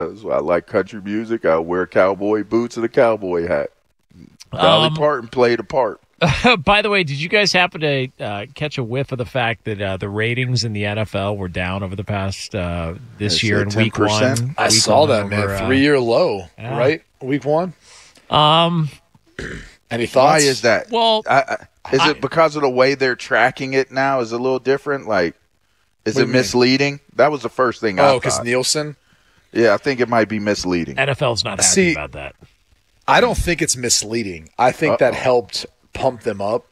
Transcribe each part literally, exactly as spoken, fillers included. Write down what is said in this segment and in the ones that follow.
That's why I like country music. I wear cowboy boots and a cowboy hat. Dolly Um, Parton played a part. By the way, did you guys happen to uh, catch a whiff of the fact that uh, the ratings in the N F L were down over the past uh, this Is year it in week ten percent? one? I Week saw one that, over, man. uh, Three-year low, yeah. right? Week one. Um, Any Why thoughts? is that? well, I, I, is I- it because of the way they're tracking it now? Is it a little different? Like, is What it do you mean? misleading? That was the first thing I Oh, thought. because Nielsen? Yeah, I think it might be misleading. N F L's not happy See, about that. I don't think it's misleading. I think that Uh-oh. helped pump them up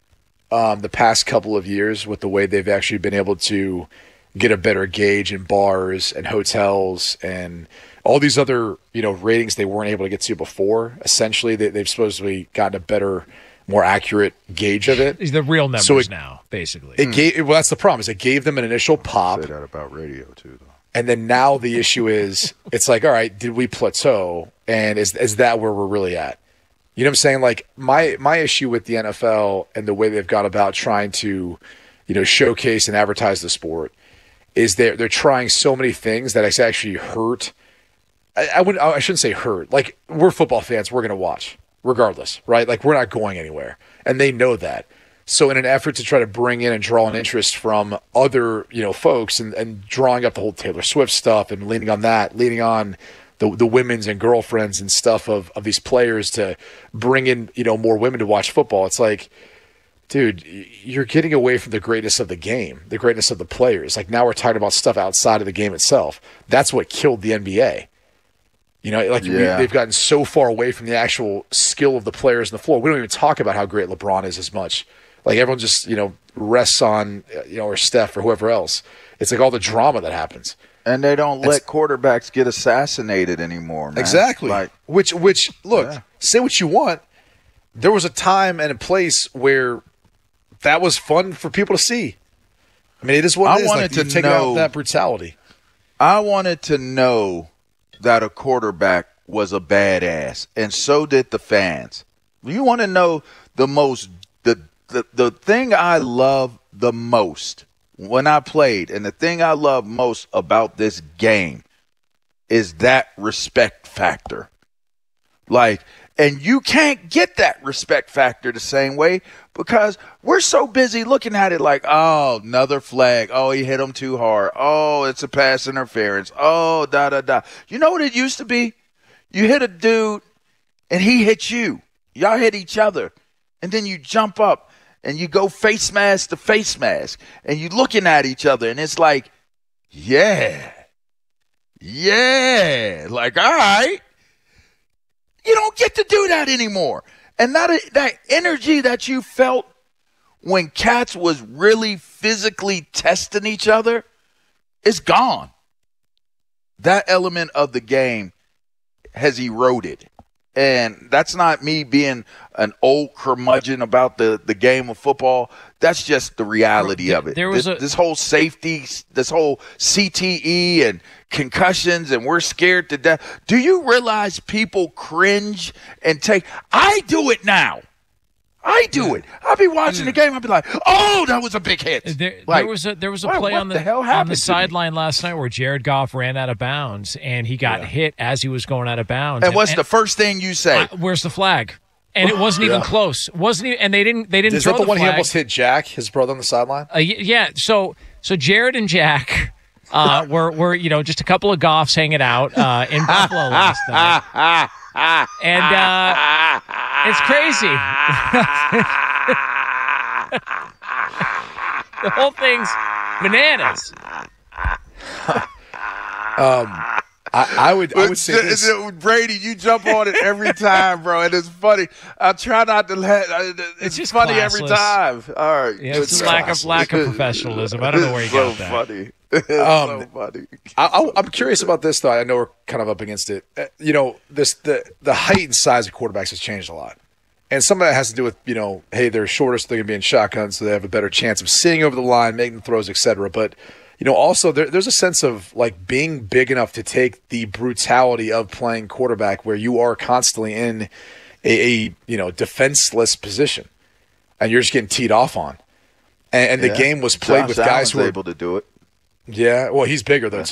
um, the past couple of years with the way they've actually been able to get a better gauge in bars and hotels and all these other, you know, ratings they weren't able to get to before. Essentially, they, they've supposedly gotten a better, more accurate gauge of it. These are the real numbers So it- now, basically. It gave well, that's the problem. Is it gave them an initial pop, Say that about radio too, though. and then now the issue is it's like, all right, did we plateau? And is is that where we're really at? You know what I'm saying? Like my my issue with the N F L and the way they've got about trying to, you know, showcase and advertise the sport is they're they're trying so many things that it's actually hurt. I, I would I shouldn't say hurt. Like we're football fans, we're gonna watch regardless, right? Like we're not going anywhere, and they know that. So in an effort to try to bring in and draw an interest from other, you know, folks and, and drawing up the whole Taylor Swift stuff and leaning on that, leaning on the the women's and girlfriends and stuff of, of these players to bring in, you know, more women to watch football. It's like, dude, you're getting away from the greatness of the game, the greatness of the players. Like now we're talking about stuff outside of the game itself. That's what killed the N B A. You know, like we, Yeah. they've gotten so far away from the actual skill of the players on the floor. We don't even talk about how great LeBron is as much. Like everyone just, you know, rests on, you know, or Steph or whoever else. It's like all the drama that happens. And they don't It's- let quarterbacks get assassinated anymore, man. Exactly. Like, which, which, look, Yeah. say what you want. There was a time and a place where that was fun for people to see. I mean, it is what I it is. wanted Like, to you take know- out that brutality. I wanted to know that a quarterback was a badass, and so did the fans. You want to know the most the the the thing I love the most when I played, and the thing I love most about this game is that respect factor. Like, and you can't get that respect factor the same way because we're so busy looking at it like, oh, another flag. Oh, he hit him too hard. Oh, it's a pass interference. Oh, da, da, da. You know what it used to be? You hit a dude and he hit you. Y'all hit each other. And then you jump up and you go face mask to face mask. And you looking at each other and it's like, yeah. Yeah. Like, all right. You don't get to do that anymore. And that that energy that you felt when cats was really physically testing each other is gone. That element of the game has eroded. And that's not me being an old curmudgeon about the, the game of football. That's just the reality There- of it. there was this, a- this whole safety, this whole C T E and concussions, and we're scared to death. Do you realize people cringe and take – I do it now. I do it. I'll be watching the game. I'll be like, oh, that was a big hit. There, Like, there was a there was a what- play what on the, the hell on happened the to me? sideline last night where Jared Goff ran out of bounds and he got Yeah. hit as he was going out of bounds. And what's the first thing you say? uh, where's the flag? And it wasn't even Yeah. close. It wasn't even, and they didn't they didn't Is throw that the, one flag. he almost hit Jack, his brother, on the sideline? Uh, y- yeah. So so Jared and Jack uh, were were you know just a couple of Goffs hanging out uh, in Buffalo last night, and uh, it's crazy. The whole thing's bananas. I, I would I would say But, this. uh, Brady, you jump on it every time, bro, and it's funny. I try not to let. uh, It's, just funny every classless. time. All right, Yeah, it's a lack of lack of professionalism. I don't know where you It's so got that. funny. It's Um, so funny. I, I, I'm curious about this, though. I know we're kind of up against it. Uh, you know, this the the height and size of quarterbacks has changed a lot, and some of that has to do with, you know, hey, they're shorter, so they're going to be in shotgun, so they have a better chance of seeing over the line, making throws, et cetera. But you know, also there, there's a sense of like being big enough to take the brutality of playing quarterback, where you are constantly in a, a you know defenseless position, and you're just getting teed off on. And, and the Yeah. game was played Josh with guys Allen's who were able to do it. yeah. Well, he's bigger though too.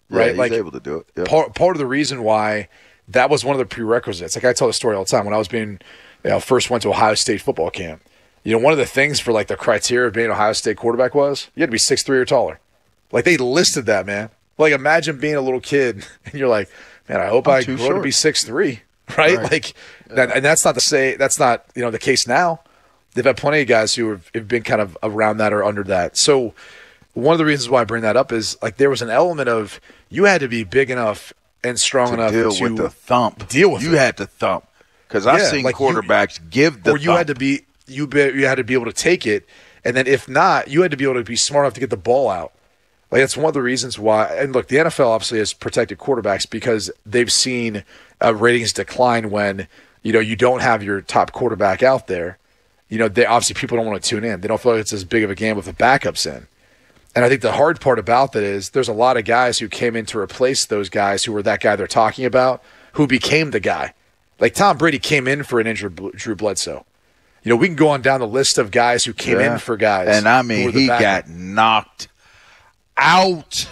right? Yeah, he's like able to do it. Yep. Part part of the reason why that was one of the prerequisites. Like I tell the story all the time when I was being, you know, first went to Ohio State football camp. You know, one of the things for like the criteria of being an Ohio State quarterback was you had to be six three or taller. Like they listed that, man. Like imagine being a little kid and you're like, man, I hope I'm I too grow short. to be six three, right? Right. Like, that, and that's not to say that's not you know the case now. They've had plenty of guys who have, have been kind of around that or under that. So one of the reasons why I bring that up is like there was an element of you had to be big enough and strong to enough deal to with the thump. deal with you it. had to thump because I've Yeah, seen like you- quarterbacks give the or you thump. had to be you be, you had to be able to take it, and then if not, you had to be able to be smart enough to get the ball out. Like that's one of the reasons why. And look, the N F L obviously has protected quarterbacks because they've seen uh, ratings decline when you know you don't have your top quarterback out there. You know, they obviously people don't want to tune in. They don't feel like it's as big of a game with the backups in. And I think the hard part about that is there's a lot of guys who came in to replace those guys who were that guy they're talking about, who became the guy. Like Tom Brady came in for an injured Drew Bledsoe. You know, we can go on down the list of guys who came Yeah. in for guys. And I who mean, were the he backup. got knocked out.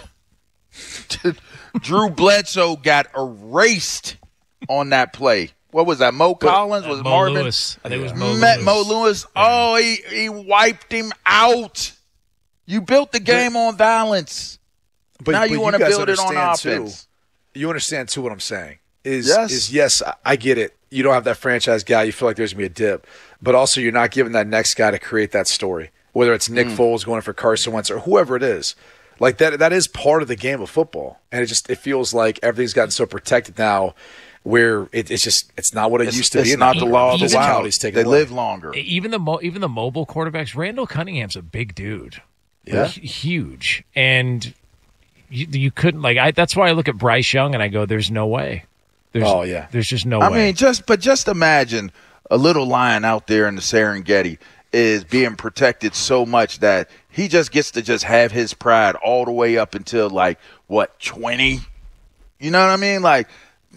Drew Bledsoe got erased on that play. What was that? Mo Collins? Was it Mo Marvin? Lewis. I think it was Mo Met Lewis. Mo Lewis. Oh, he, he wiped him out. You built the game on balance. But, now but you want to guys build it on understand, offense. Too, you understand, too, what I'm saying. Is, Yes. is yes, I, I get it. You don't have that franchise guy. You feel like there's going to be a dip. But also you're not giving that next guy to create that story, whether it's Nick Mm. Foles going for Carson Wentz or whoever it is. Like that, that is part of the game of football. And it just it feels like everything's gotten so protected now where it, it's just it's not what it It's, used to it's be. in not that the league. law of the Even- wild. Physicality's taken They away. live longer. Even the mo- even the mobile quarterbacks. Randall Cunningham's a big dude. Yeah. H- huge, and you, you couldn't like. I, that's why I look at Bryce Young and I go, "There's no way." There's, Oh, yeah. There's just no I way. mean, just but just imagine a little lion out there in the Serengeti is being protected so much that he just gets to just have his pride all the way up until like what twenty. You know what I mean? Like,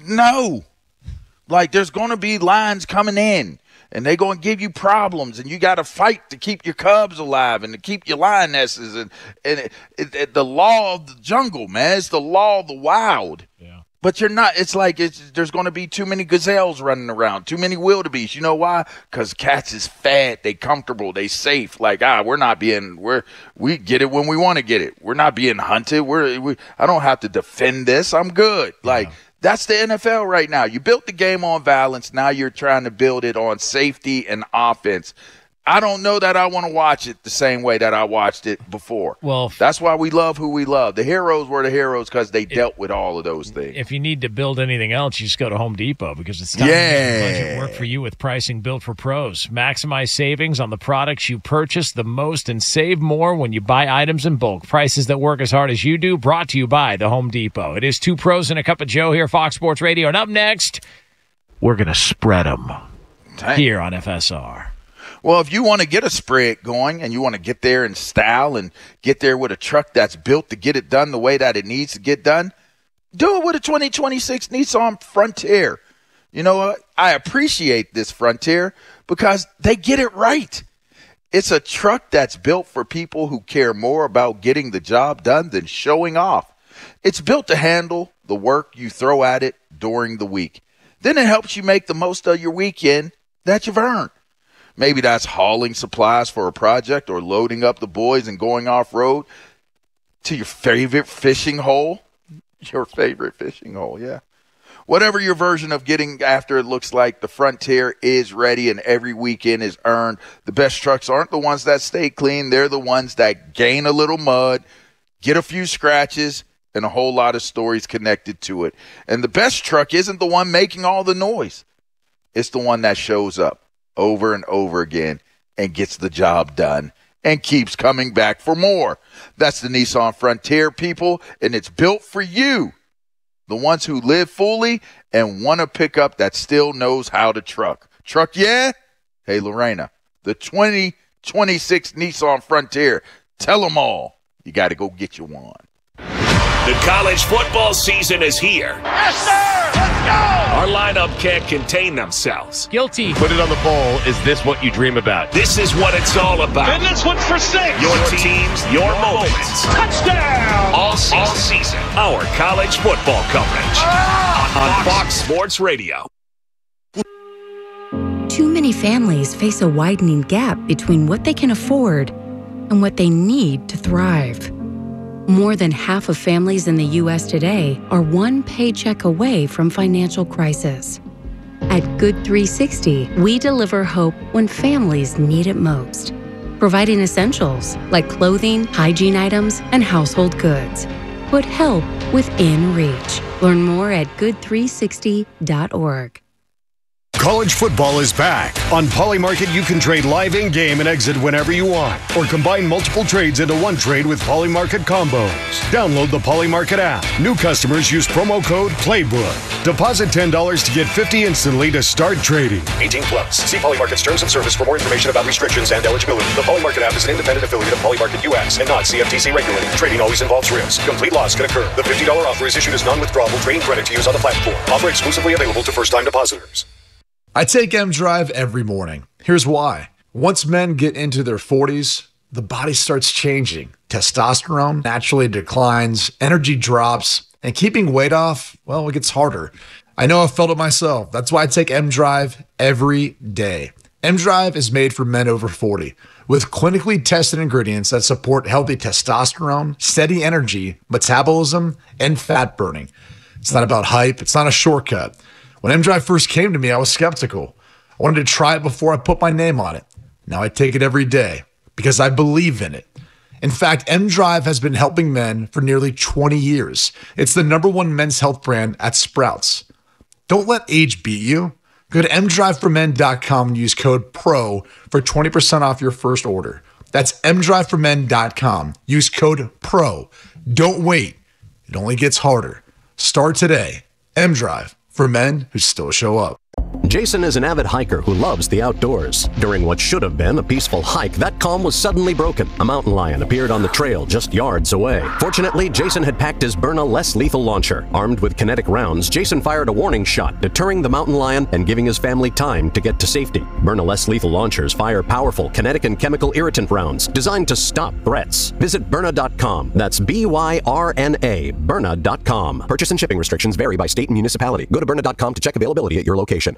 no, like there's going to be lions coming in. And they're going to give you problems, and you got to fight to keep your cubs alive and to keep your lionesses. And, and it, it, it, the law of the jungle, man. It's the law of the wild. Yeah. But you're not. It's like it's, there's going to be too many gazelles running around, too many wildebeest. You know why? Because cats is fat, they comfortable, they safe. Like ah, we're not being. We're we get it when we want to get it. We're not being hunted. We're. We, I don't have to defend this. I'm good. Like. Yeah. That's the N F L right now. You built the game on violence. Now you're trying to build it on safety and offense. I don't know that I want to watch it the same way that I watched it before. Well, f- That's why we love who we love. The heroes were the heroes because they dealt with all of those things. if you need to build anything else, you just go to Home Depot because it's time Yeah. to make the budget work for you with pricing built for pros. Maximize savings on the products you purchase the most and save more when you buy items in bulk. Prices that work as hard as you do. Brought to you by the Home Depot. It is two pros and a cup of Joe here, Fox Sports Radio. And up next, we're going to spread them Dang. here on F S R. Well, if you want to get a spread going and you want to get there in style and get there with a truck that's built to get it done the way that it needs to get done, do it with a twenty twenty-six Nissan Frontier. You know what? I appreciate this Frontier because they get it right. It's a truck that's built for people who care more about getting the job done than showing off. It's built to handle the work you throw at it during the week. Then it helps you make the most of your weekend that you've earned. Maybe that's hauling supplies for a project or loading up the boys and going off-road to your favorite fishing hole. Your favorite fishing hole, yeah. Whatever your version of getting after it looks like, the Frontier is ready and every weekend is earned. The best trucks aren't the ones that stay clean. They're the ones that gain a little mud, get a few scratches, and a whole lot of stories connected to it. And the best truck isn't the one making all the noise. It's the one that shows up over and over again and gets the job done and keeps coming back for more. That's the Nissan Frontier, people, and it's built for you, the ones who live fully and want a pickup that still knows how to truck. Truck, yeah? Hey, Lorena, the twenty twenty-six Nissan Frontier, tell them all. You got to go get you one. The college football season is here. Yes, sir! Let's go! Our lineup can't contain themselves. Guilty. Put it on the bowl. Is this what you dream about? This is what it's all about. And this one's for six. Your teams, your moments. Touchdown! All season. All season. Our college football coverage Ah, on Fox Sports Radio. Too many families face a widening gap between what they can afford and what they need to thrive. More than half of families in the U S today are one paycheck away from financial crisis. At Good three sixty, we deliver hope when families need it most, providing essentials like clothing, hygiene items, and household goods. Put help within reach. Learn more at good three sixty dot org. College football is back. On Polymarket, you can trade live in-game and exit whenever you want, or combine multiple trades into one trade with Polymarket combos. Download the Polymarket app. New customers use promo code PLAYBOOK. Deposit ten dollars to get fifty dollars instantly to start trading. eighteen plus. See Polymarket's terms of service for more information about restrictions and eligibility. The Polymarket app is an independent affiliate of Polymarket U S and not C F T C regulated. Trading always involves risk. Complete loss can occur. The fifty dollars offer is issued as non-withdrawable trading credit to use on the platform. Offer exclusively available to first-time depositors. I take M Drive every morning. Here's why. Once men get into their forties, the body starts changing. Testosterone naturally declines, energy drops, and keeping weight off, well, it gets harder. I know I've felt it myself. That's why I take M Drive every day. M Drive is made for men over forty with clinically tested ingredients that support healthy testosterone, steady energy, metabolism, and fat burning. It's not about hype. It's not a shortcut. When M Drive first came to me, I was skeptical. I wanted to try it before I put my name on it. Now I take it every day because I believe in it. In fact, M Drive has been helping men for nearly twenty years. It's the number one men's health brand at Sprouts. Don't let age beat you. Go to m drive for men dot com and use code PRO for twenty percent off your first order. That's m drive for men dot com. Use code PRO. Don't wait. It only gets harder. Start today. M Drive. For men who still show up. Jason is an avid hiker who loves the outdoors. During what should have been a peaceful hike, that calm was suddenly broken. A mountain lion appeared on the trail just yards away. Fortunately, Jason had packed his Byrna less lethal launcher. Armed with kinetic rounds, Jason fired a warning shot, deterring the mountain lion and giving his family time to get to safety. Byrna less lethal launchers fire powerful kinetic and chemical irritant rounds designed to stop threats. Visit Byrna dot com. That's B Y R N A, Byrna dot com. Purchase and shipping restrictions vary by state and municipality. Go to Byrna dot com to check availability at your location.